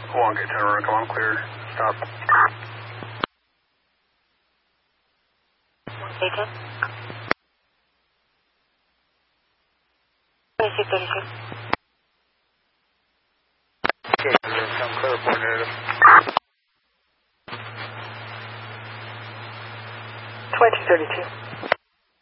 Elongate 10 runner, come on, clear. Stop. Agent. 2636. Okay, come clear, point native. 2232.